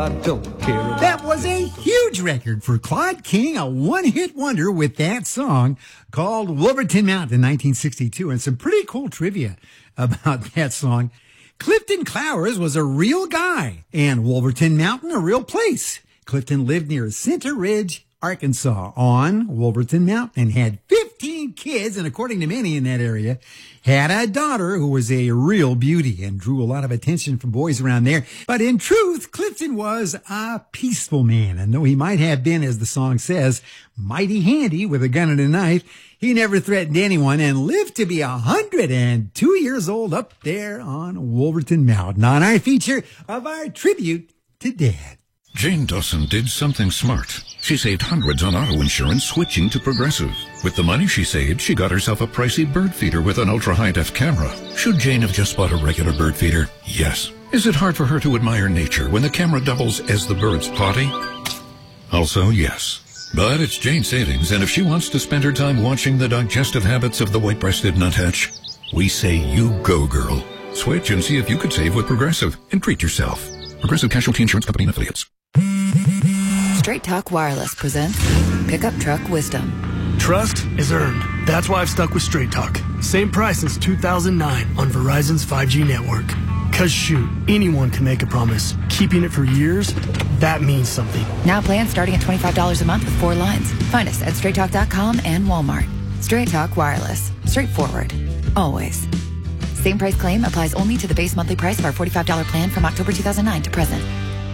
That was a huge record for Claude King, a one-hit wonder with that song called Wolverton Mountain in 1962. And some pretty cool trivia about that song. Clifton Clowers was a real guy, and Wolverton Mountain a real place. Clifton lived near Center Ridge, Arkansas, on Wolverton Mountain, and had 15 kids, and according to many in that area, had a daughter who was a real beauty and drew a lot of attention from boys around there. But in truth, Clifton was a peaceful man, and though he might have been, as the song says, mighty handy with a gun and a knife, he never threatened anyone and lived to be 102 years old up there on Wolverton Mountain, on our feature of our tribute to Dad. Jane Dawson did something smart. She saved hundreds on auto insurance switching to Progressive. With the money she saved, she got herself a pricey bird feeder with an ultra-high-def camera. Should Jane have just bought a regular bird feeder? Yes. Is it hard for her to admire nature when the camera doubles as the bird's potty? Also, yes. But it's Jane's savings, and if she wants to spend her time watching the digestive habits of the white-breasted nuthatch, we say you go, girl. Switch and see if you could save with Progressive and treat yourself. Progressive Casualty Insurance Company and Affiliates. Straight Talk Wireless presents Pickup Truck Wisdom. Trust is earned. That's why I've stuck with Straight Talk. Same price since 2009 on Verizon's 5G network. Cause shoot, anyone can make a promise. Keeping it for years, that means something. Now plans starting at $25 a month with 4 lines. Find us at straighttalk.com and Walmart. Straight Talk Wireless. Straightforward. Always. Same price claim applies only to the base monthly price of our $45 plan from October 2009 to present.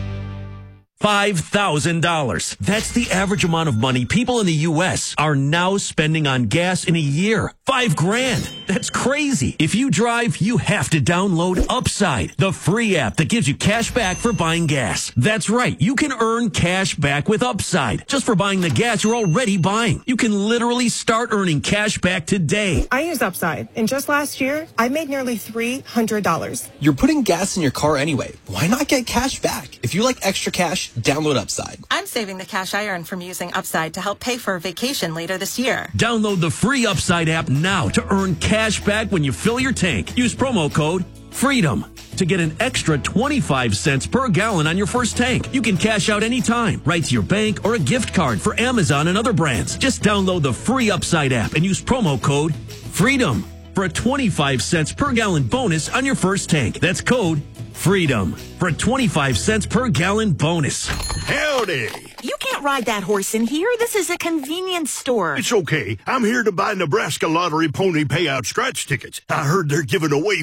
$5,000. That's the average amount of money people in the U.S. are now spending on gas in a year. $5,000. That's crazy. If you drive, you have to download Upside, the free app that gives you cash back for buying gas. That's right. You can earn cash back with Upside just for buying the gas you're already buying. You can literally start earning cash back today. I use Upside, and just last year, I made nearly $300. You're putting gas in your car anyway. Why not get cash back? If you like extra cash, download Upside. I'm saving the cash I earn from using Upside to help pay for a vacation later this year. Download the free Upside app now to earn cash back when you fill your tank. Use promo code FREEDOM to get an extra 25 cents per gallon on your first tank. You can cash out anytime, right to your bank or a gift card for Amazon and other brands. Just download the free Upside app and use promo code FREEDOM for a 25 cents per gallon bonus on your first tank. That's code FREEDOM for a 25 cents per gallon bonus. Howdy. You can't ride that horse in here. This is a convenience store. It's okay. I'm here to buy Nebraska Lottery Pony Payout scratch tickets. I heard they're giving away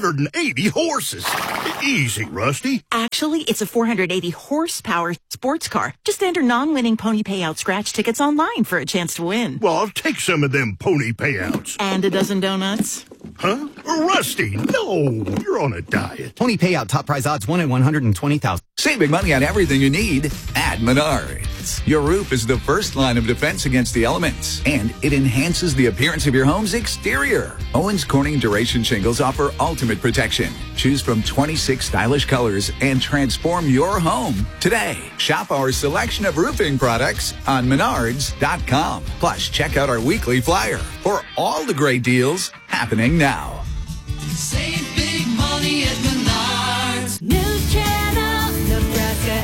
480 horses. Easy, Rusty. Actually, it's a 480 horsepower sports car. Just enter non-winning Pony Payout scratch tickets online for a chance to win. Well, I'll take some of them pony payouts. And a dozen donuts. Huh? Rusty, no. You're on a diet. Pony Payout top prize odds 1 in 120,000. Saving money on everything you need at Menards. Your roof is the first line of defense against the elements, and it enhances the appearance of your home's exterior. Owens Corning Duration Shingles offer ultimate protection. Choose from 26 stylish colors and transform your home today. Shop our selection of roofing products on Menards.com. Plus, check out our weekly flyer for all the great deals happening now. Save big money at Menards. News Channel, Nebraska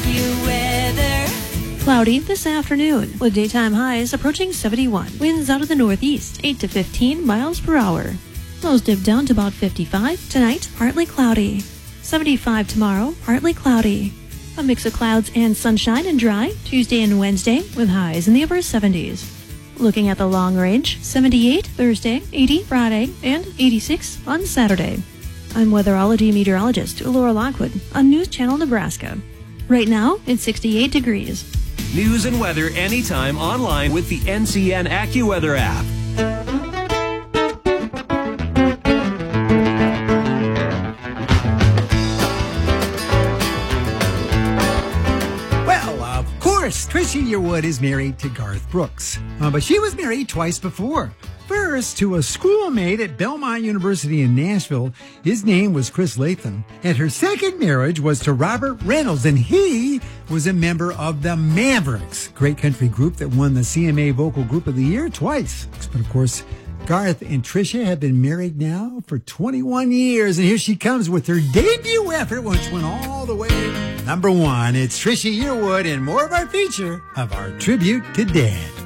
AccuWeather. Cloudy this afternoon with daytime highs approaching 71. Winds out of the northeast, 8 to 15 miles per hour. Lows dip down to about 55. Tonight, partly cloudy. 75 tomorrow, partly cloudy. A mix of clouds and sunshine and dry Tuesday and Wednesday with highs in the upper 70s. Looking at the long range, 78 Thursday, 80 Friday, and 86 on Saturday. I'm weatherology meteorologist Laura Lockwood on News Channel Nebraska. Right now, it's 68 degrees. News and weather anytime online with the NCN AccuWeather app. Tricia Yearwood is married to Garth Brooks, but she was married twice before. First, to a schoolmate at Belmont University in Nashville. His name was Chris Latham. And her second marriage was to Robert Reynolds, and he was a member of the Mavericks, great country group that won the CMA Vocal Group of the Year twice. But of course, Garth and Trisha have been married now for 21 years, and here she comes with her debut effort, which went all the way to #1. It's Trisha Yearwood and more of our feature of our tribute to Dad.